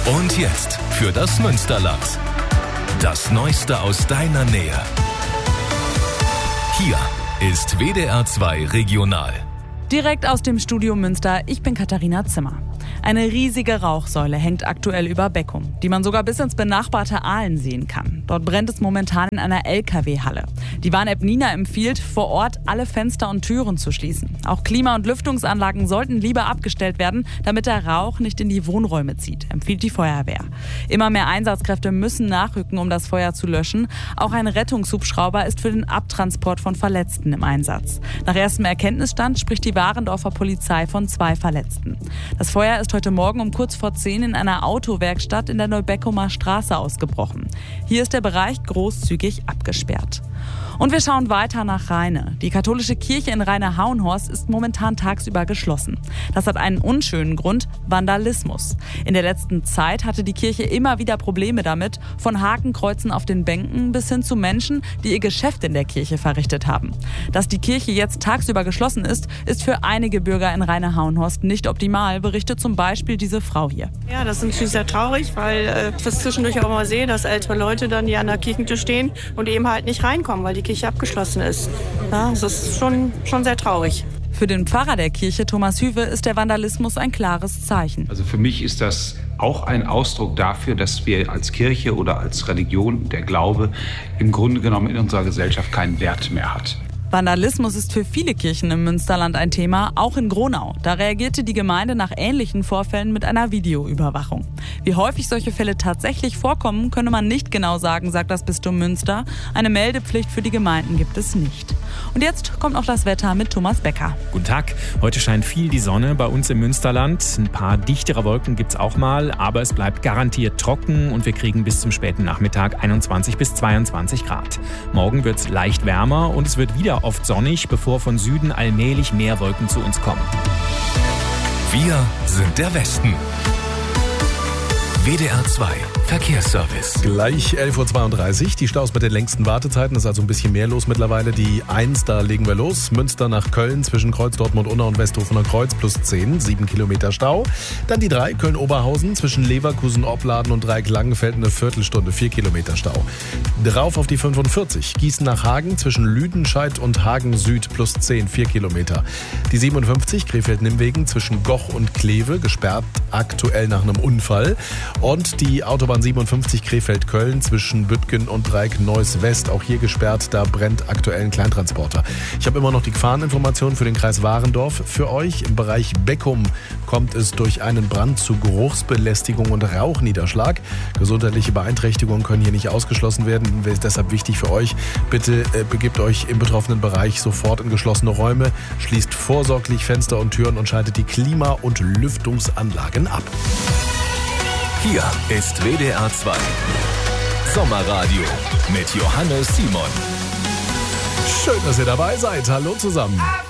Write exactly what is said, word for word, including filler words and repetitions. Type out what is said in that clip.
Und jetzt für das Münsterland. Das Neueste aus deiner Nähe. Hier ist W D R zwei Regional. Direkt aus dem Studio Münster, ich bin Katharina Zimmer. Eine riesige Rauchsäule hängt aktuell über Beckum, die man sogar bis ins benachbarte Aalen sehen kann. Dort brennt es momentan in einer L K W-Halle. Die Warn-App Nina empfiehlt, vor Ort alle Fenster und Türen zu schließen. Auch Klima- und Lüftungsanlagen sollten lieber abgestellt werden, damit der Rauch nicht in die Wohnräume zieht, empfiehlt die Feuerwehr. Immer mehr Einsatzkräfte müssen nachrücken, um das Feuer zu löschen. Auch ein Rettungshubschrauber ist für den Abtransport von Verletzten im Einsatz. Nach erstem Erkenntnisstand spricht die Warendorfer Polizei von zwei Verletzten. Das Feuer ist heute Morgen um kurz vor zehn in einer Autowerkstatt in der Neubeckumer Straße ausgebrochen. Hier ist der Bereich großzügig abgesperrt. Und wir schauen weiter nach Rheine. Die katholische Kirche in Rheine-Hauenhorst ist momentan tagsüber geschlossen. Das hat einen unschönen Grund: Vandalismus. In der letzten Zeit hatte die Kirche immer wieder Probleme damit, von Hakenkreuzen auf den Bänken bis hin zu Menschen, die ihr Geschäft in der Kirche verrichtet haben. Dass die Kirche jetzt tagsüber geschlossen ist, ist für einige Bürger in Rheine-Hauenhorst nicht optimal, berichtet zum Beispiel diese Frau hier. Ja, das ist natürlich sehr traurig, weil äh, ich das zwischendurch auch mal sehe, dass ältere Leute dann hier an der Kirchentür stehen und eben halt nicht reinkommen, weil die Kirche abgeschlossen ist. Ja, das ist schon, schon sehr traurig. Für den Pfarrer der Kirche, Thomas Hüwe, ist der Vandalismus ein klares Zeichen. Also für mich ist das auch ein Ausdruck dafür, dass wir als Kirche oder als Religion, der Glaube, im Grunde genommen in unserer Gesellschaft keinen Wert mehr hat. Vandalismus ist für viele Kirchen im Münsterland ein Thema, auch in Gronau. Da reagierte die Gemeinde nach ähnlichen Vorfällen mit einer Videoüberwachung. Wie häufig solche Fälle tatsächlich vorkommen, könne man nicht genau sagen, sagt das Bistum Münster. Eine Meldepflicht für die Gemeinden gibt es nicht. Und jetzt kommt noch das Wetter mit Thomas Becker. Guten Tag. Heute scheint viel die Sonne bei uns im Münsterland. Ein paar dichtere Wolken gibt's auch mal, aber es bleibt garantiert trocken und wir kriegen bis zum späten Nachmittag einundzwanzig bis zweiundzwanzig Grad. Morgen wird's leicht wärmer und es wird wieder oft sonnig, bevor von Süden allmählich mehr Wolken zu uns kommen. Wir sind der Westen. W D R zwei Verkehrsservice. Gleich elf Uhr zweiunddreißig. Die Staus mit den längsten Wartezeiten. Das ist also ein bisschen mehr los mittlerweile. Die eins, da legen wir los. Münster nach Köln zwischen Kreuz Dortmund-Unna und Westhofener Kreuz plus zehn. sieben Kilometer Stau. Dann die drei, Köln-Oberhausen zwischen Leverkusen-Opladen und Dreieck-Langenfeld eine Viertelstunde. vier Kilometer Stau. Drauf auf die fünfundvierzig. Gießen nach Hagen zwischen Lüdenscheid und Hagen Süd plus zehn. vier Kilometer. Die siebenundfünfzig, Krefeld-Nimwegen zwischen Goch und Kleve. Gesperrt aktuell nach einem Unfall. Und die Autobahn siebenundfünfzig Krefeld-Köln zwischen Büttgen und Dreieck-Neuss-West. Auch hier gesperrt, da brennt aktuell ein Kleintransporter. Ich habe immer noch die Gefahreninformationen für den Kreis Warendorf für euch. Im Bereich Beckum kommt es durch einen Brand zu Geruchsbelästigung und Rauchniederschlag. Gesundheitliche Beeinträchtigungen können hier nicht ausgeschlossen werden. Deshalb wichtig für euch, bitte äh, begebt euch im betroffenen Bereich sofort in geschlossene Räume, schließt vorsorglich Fenster und Türen und schaltet die Klima- und Lüftungsanlagen ab. Hier ist W D R zwei Sommerradio mit Johannes Simon. Schön, dass ihr dabei seid. Hallo zusammen.